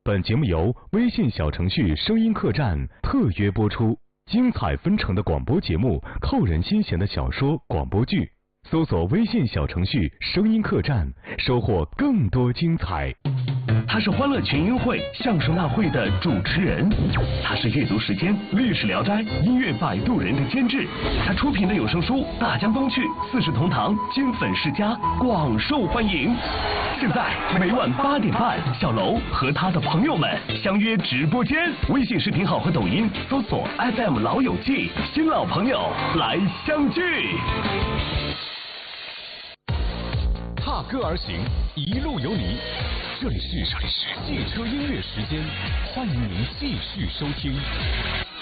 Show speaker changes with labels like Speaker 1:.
Speaker 1: 本节目由微信小程序声音客栈特约播出，精彩纷呈的广播节目，扣人心弦的小说、广播剧，搜索微信小程序声音客栈，收获更多精彩。
Speaker 2: 他是欢乐群英会相声大会的主持人，他是阅读时间、历史聊斋、音乐摆渡人的监制，他出品的有声书《大江东去》《四世同堂》经粉世家广受欢迎。现在每晚8点半，小楼和他的朋友们相约直播间，微信视频号和抖音搜索 FM 老友记，新老朋友来相聚。
Speaker 3: 踏歌而行，一路有你。这里是汽车音乐时间，欢迎您继续收听。